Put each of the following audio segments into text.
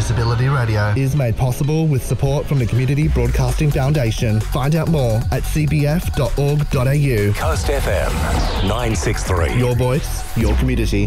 Disability Radio is made possible with support from the Community Broadcasting Foundation. Find out more at cbf.org.au. Coast FM 963. Your voice, your community.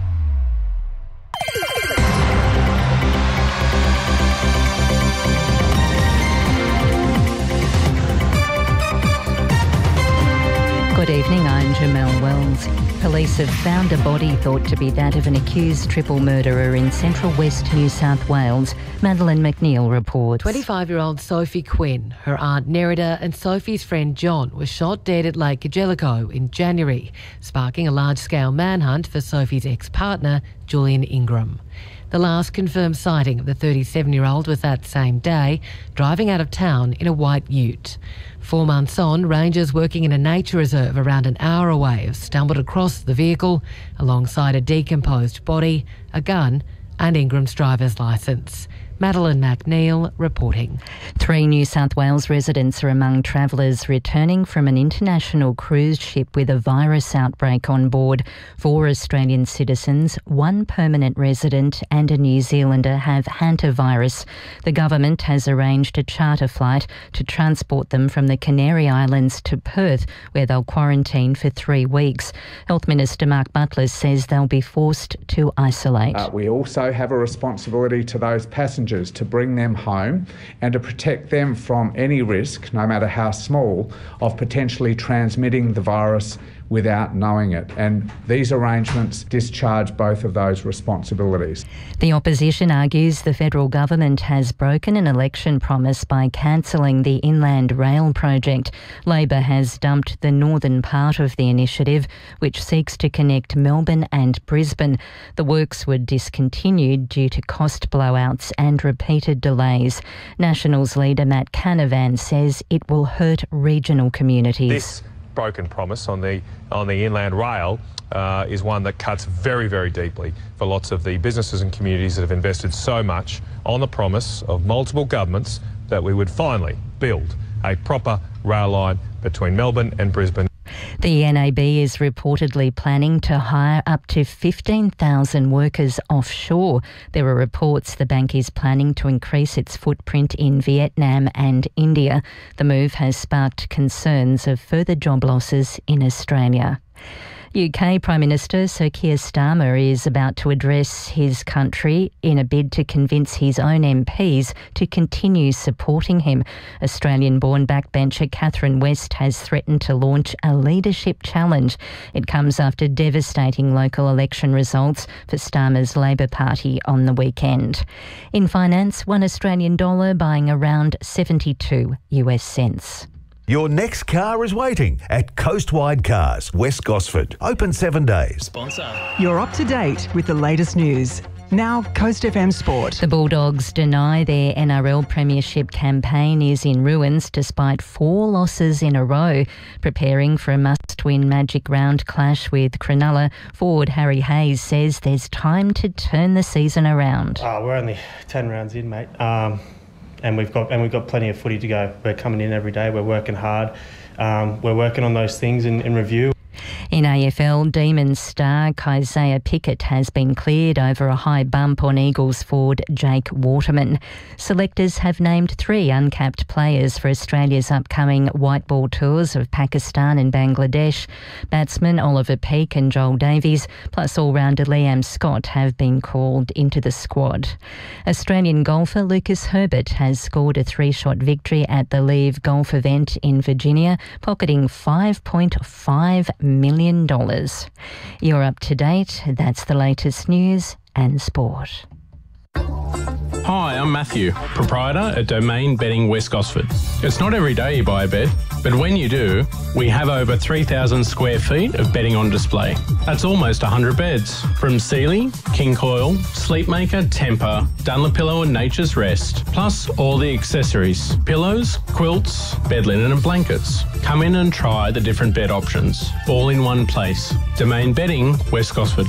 Good evening, I'm Jamelle Wells. Police have found a body thought to be that of an accused triple murderer in central west New South Wales. Madeleine McNeil reports. 25-year-old Sophie Quinn, her aunt Nerida and Sophie's friend John were shot dead at Lake Jellicoe in January, sparking a large-scale manhunt for Sophie's ex-partner, Julian Ingram. The last confirmed sighting of the 37-year-old was that same day, driving out of town in a white ute. 4 months on, rangers working in a nature reserve around an hour away have stumbled across the vehicle alongside a decomposed body, a gun and Ingram's driver's licence. Madeleine McNeil reporting. 3 New South Wales residents are among travellers returning from an international cruise ship with a virus outbreak on board. 4 Australian citizens, 1 permanent resident and a New Zealander have hantavirus. The government has arranged a charter flight to transport them from the Canary Islands to Perth, where they'll quarantine for 3 weeks. Health Minister Mark Butler says they'll be forced to isolate. We also have a responsibility to those passengers to bring them home and to protect them from any risk, no matter how small, of potentially transmitting the virus without knowing it. And these arrangements discharge both of those responsibilities. The opposition argues the federal government has broken an election promise by cancelling the Inland Rail project. Labor has dumped the northern part of the initiative, which seeks to connect Melbourne and Brisbane. The works were discontinued due to cost blowouts and repeated delays. Nationals leader Matt Canavan says it will hurt regional communities. This broken promise on the Inland Rail is one that cuts very, very deeply for lots of the businesses and communities that have invested so much on the promise of multiple governments that we would finally build a proper rail line between Melbourne and Brisbane. The NAB is reportedly planning to hire up to 15,000 workers offshore. There are reports the bank is planning to increase its footprint in Vietnam and India. The move has sparked concerns of further job losses in Australia. UK Prime Minister Sir Keir Starmer is about to address his country in a bid to convince his own MPs to continue supporting him. Australian-born backbencher Catherine West has threatened to launch a leadership challenge. It comes after devastating local election results for Starmer's Labor Party on the weekend. In finance, $1 Australian buying around 72 US cents. Your next car is waiting at Coastwide Cars, West Gosford. Open 7 days. Sponsor. You're up to date with the latest news. Now, Coast FM Sport. The Bulldogs deny their NRL Premiership campaign is in ruins despite 4 losses in a row. Preparing for a must-win Magic Round clash with Cronulla, forward Harry Hayes says there's time to turn the season around. We're only 10 rounds in, mate. And we've got plenty of footy to go. We're coming in every day. We're working hard. We're working on those things in review. In AFL, Demons star Isaiah Pickett has been cleared over a high bump on Eagles forward Jake Waterman. Selectors have named 3 uncapped players for Australia's upcoming white ball tours of Pakistan and Bangladesh. Batsman Oliver Peake and Joel Davies, plus all-rounder Liam Scott, have been called into the squad. Australian golfer Lucas Herbert has scored a 3-shot victory at the Leave Golf event in Virginia, pocketing $5.5 million. You're up to date. That's the latest news and sport. Hi, I'm Matthew, proprietor at Domain Bedding West Gosford. It's not every day you buy a bed, but when you do, we have over 3,000 square feet of bedding on display. That's almost 100 beds, from Sealy, King Coil, Sleepmaker, Tempur, Dunlopillow and Nature's Rest, plus all the accessories, pillows, quilts, bed linen and blankets. Come in and try the different bed options, all in one place. Domain Bedding West Gosford.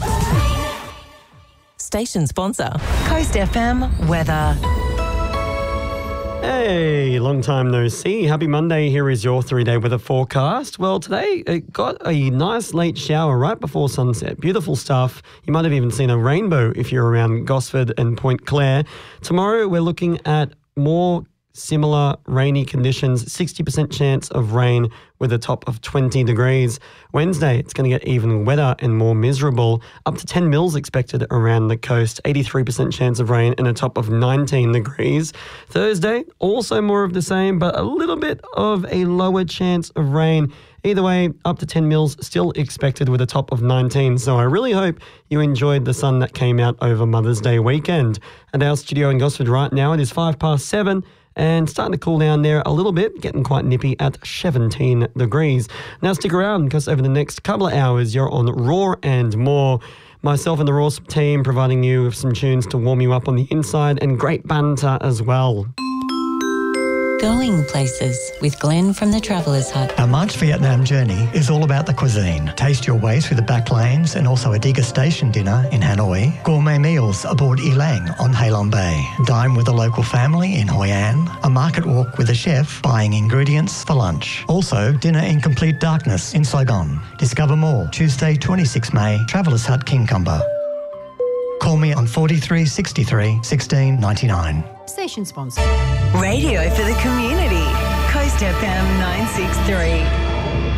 Station sponsor, Coast FM weather. Hey, long time no see. Happy Monday. Here is your 3-day weather forecast. Well, today it got a nice late shower right before sunset. Beautiful stuff. You might have even seen a rainbow if you're around Gosford and Point Clare. Tomorrow we're looking at more similar rainy conditions, 60% chance of rain with a top of 20 degrees. Wednesday, it's going to get even wetter and more miserable. Up to 10 mils expected around the coast, 83% chance of rain and a top of 19 degrees. Thursday, also more of the same, but a little bit of a lower chance of rain. Either way, up to 10 mils still expected with a top of 19. So I really hope you enjoyed the sun that came out over Mother's Day weekend. At our studio in Gosford right now, it is 7:05. And starting to cool down there a little bit, getting quite nippy at 17 degrees. Now stick around because over the next couple of hours you're on Raw and More. Myself and the Raw team providing you with some tunes to warm you up on the inside and great banter as well. Going places with Glenn from the Traveller's Hut. Our March Vietnam journey is all about the cuisine. Taste your way through the back lanes and also a degustation dinner in Hanoi. Gourmet meals aboard Elang on Halong Bay. Dine with a local family in Hoi An. A market walk with a chef buying ingredients for lunch. Also, dinner in complete darkness in Saigon. Discover more Tuesday, 26 May, Traveller's Hut, Kincumber. Call me on 43 63 16 99. Station sponsor. Radio for the community. Coast FM 963.